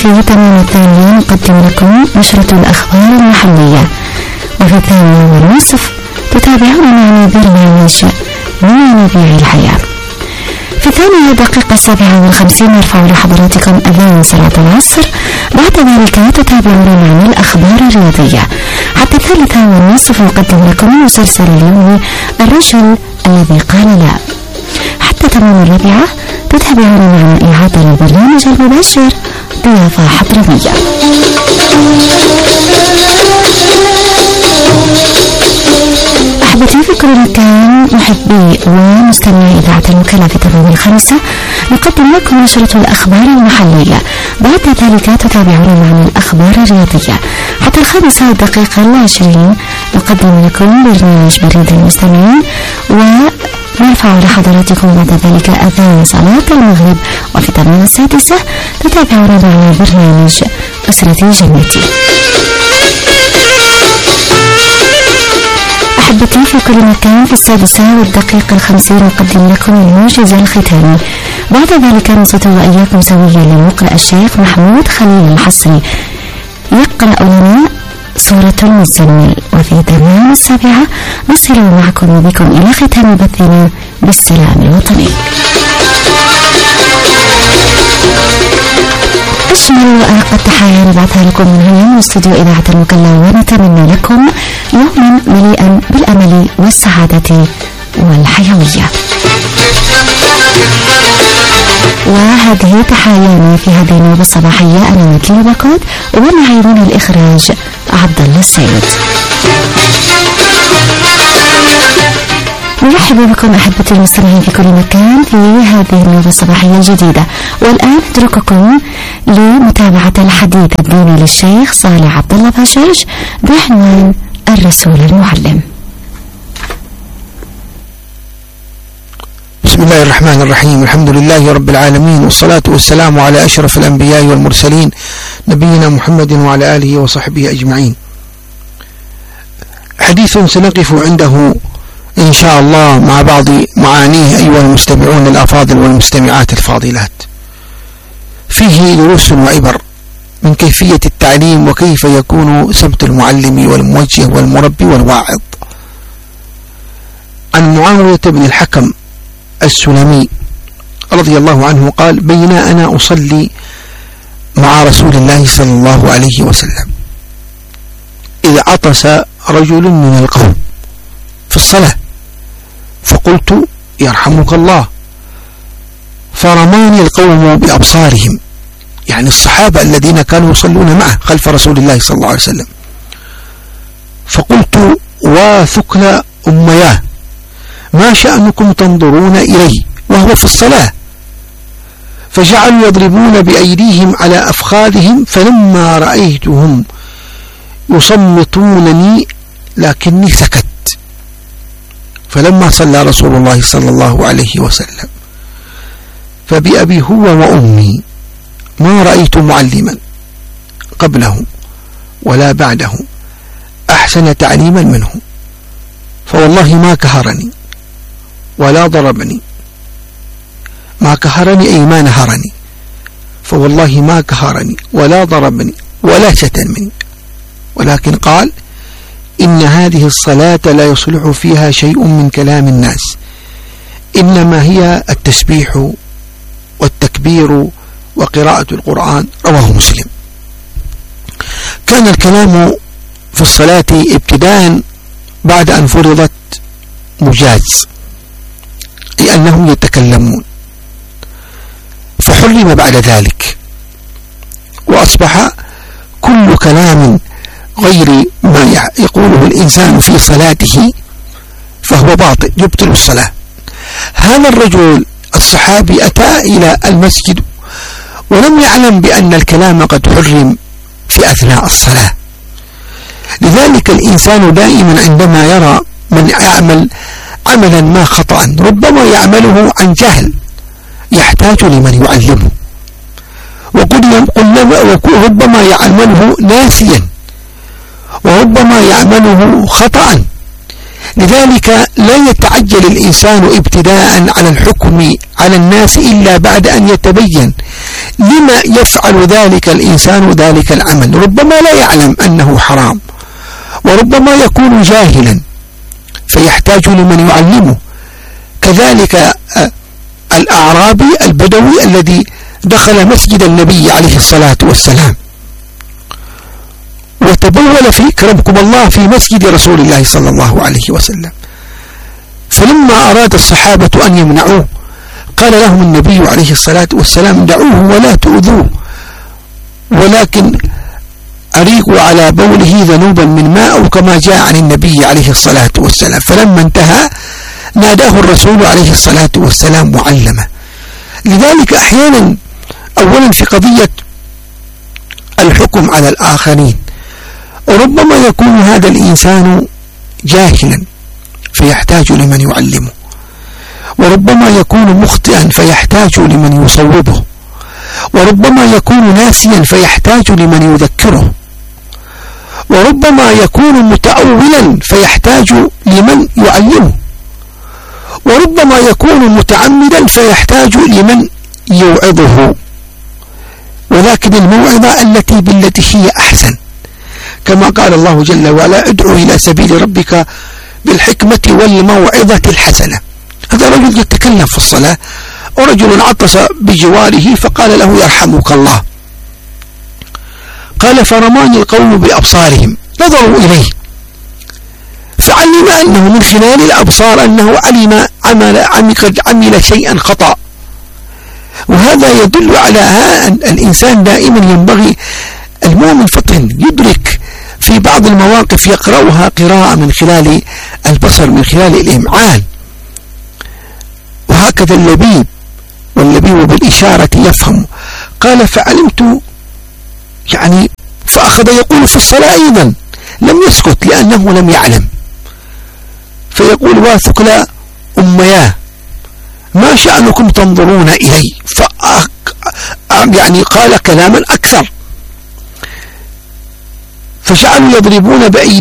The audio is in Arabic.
في الثامنة الثانية نقدم لكم نشرة الأخبار المحلية، وفي الثانية والنصف تتابعون معنا برنامج من مبيع الحياة. في الثانية دقيقة 57 نرفع لحضراتكم أذان صلاة العصر، بعد ذلك تتابعون معنا الأخبار الرياضية. حتى الثالثة والنصف نقدم لكم مسلسل اليومي الرجل الذي قال لا. حتى تمام الرابعة تتابعون معنا إعادة للبرنامج المباشر ضيافة حضرمية. أحبتي في كل مكان، محبي ومستمعي إذاعة المكلا في تمام 5 نقدم لكم نشرة الأخبار المحلية، بعد ذلك تتابعون معنا الأخبار الرياضية. حتى 5:20 نقدم لكم برنامج بريد المستمعين، ونرفع لحضراتكم بعد ذلك أذان صلاة المغرب. وفي تمام 6 تتابعون معنا برنامج أسرتي جنتي. أحبتي في كل مكان، في 6:50 نقدم لكم الموجز الختامي. بعد ذلك نصل وإياكم سويا لمقرأ الشيخ محمود خليل الحصري يقرأ لنا سورة المزمل. وفي تمام 7 نصل معكم وبكم إلى ختام بثنا بالسلام الوطني. أجمل وأرق التحايا نبعثها لكم من هنا من استوديو إذاعة المكلا، ونتمنى لكم يوما مليئا بالأمل والسعادة والحيوية. وهذه تحايانا في هذه النوبة الصباحية. أنا مكلا بكود، ومعي من الإخراج عبد الله السيد. نرحب بكم أحبتي المستمعين في كل مكان في هذه النوبة الصباحية الجديدة. والآن أترككم لمتابعة الحديث الديني للشيخ صالح عبد الله بشاش بعنوان الرسول المعلم. بسم الله الرحمن الرحيم. الحمد لله رب العالمين، والصلاة والسلام على أشرف الأنبياء والمرسلين نبينا محمد وعلى آله وصحبه أجمعين. حديث سنقف عنده إن شاء الله مع بعض معانيه أيها المستمعون الأفاضل والمستمعات الفاضلات. فيه دروس وعبر من كيفية التعليم، وكيف يكون سمت المعلم والموجه والمربي والواعظ. عن معاوية بن الحكم السلمي رضي الله عنه قال: بينا أنا أصلي مع رسول الله صلى الله عليه وسلم إذ عطس رجل من القوم في الصلاة، فقلت: يرحمك الله. فرماني القوم بأبصارهم، يعني الصحابة الذين كانوا يصلون معه خلف رسول الله صلى الله عليه وسلم. فقلت: وثكل أمياه، ما شأنكم تنظرون إلي وهو في الصلاة؟ فجعلوا يضربون بأيديهم على أفخاذهم، فلما رأيتهم يصمتونني لكني سكت. فلما صلى رسول الله صلى الله عليه وسلم فبأبي هو وأمي ما رأيت معلما قبله ولا بعده أحسن تعليما منه، فوالله ما كهرني ولا ضربني. ما كهرني أي ما نهرني، فوالله ما كهرني ولا ضربني ولا شتمني، ولكن قال: إن هذه الصلاة لا يصلح فيها شيء من كلام الناس، إنما هي التسبيح والتكبير وقراءة القرآن. رواه مسلم. كان الكلام في الصلاة ابتداء بعد أن فرضت مجاز، أي أنهم يتكلمون، فحرم بعد ذلك، وأصبح كل كلام غير ما يقوله الإنسان في صلاته فهو باطل يبطل الصلاة. هذا الرجل الصحابي أتى إلى المسجد ولم يعلم بأن الكلام قد حرم في أثناء الصلاة. لذلك الإنسان دائما عندما يرى من يعمل عملا ما خطأ ربما يعمله عن جهل يحتاج لمن يعلمه، وربما يعمله ناسيا، وربما يعمله خطأ. لذلك لا يتعجل الإنسان ابتداء على الحكم على الناس إلا بعد أن يتبين لما يفعل ذلك الإنسان ذلك العمل؟ ربما لا يعلم أنه حرام، وربما يكون جاهلا فيحتاج لمن يعلمه. كذلك الأعرابي البدوي الذي دخل مسجد النبي عليه الصلاة والسلام وتبول في كرمكم الله في مسجد رسول الله صلى الله عليه وسلم، فلما أراد الصحابة أن يمنعوه قال لهم النبي عليه الصلاة والسلام: دعوه ولا تؤذوه، ولكن أريقوا على بوله ذنوبا من ماء، أو كما جاء عن النبي عليه الصلاة والسلام. فلما انتهى ناداه الرسول عليه الصلاة والسلام وعلمه. لذلك أحيانا أولا في قضية الحكم على الآخرين ربما يكون هذا الإنسان جاهلا فيحتاج لمن يعلمه، وربما يكون مخطئا فيحتاج لمن يصوبه، وربما يكون ناسيا فيحتاج لمن يذكره، وربما يكون متأولا فيحتاج لمن يعلمه، وربما يكون متعمدا فيحتاج لمن يوعظه. ولكن الموعظة بالتي هي أحسن، كما قال الله جل وعلا: ادعو إلى سبيل ربك بالحكمة والموعظة الحسنة. هذا رجل يتكلم في الصلاة، ورجل عطس بجواره فقال له: يرحمك الله. قال: فرماني القوم بأبصارهم، نظروا إليه فعلم أنه من خلال الأبصار أنه عمل شيئا خطأ. وهذا يدل على أن الإنسان دائما ينبغي المؤمن فطن يدرك في بعض المواقف يقرأها قراءة من خلال البصر، من خلال الإمعان. وهكذا اللبيب، واللبيب بالإشارة يفهم. قال: فعلمت فأخذ يقول في الصلاة أيضا، لم يسكت لأنه لم يعلم، فيقول: واثقلا أمياه ما شأنكم تنظرون إلي؟ قال كلاما أكثر، فجعلوا يضربون بأيديهم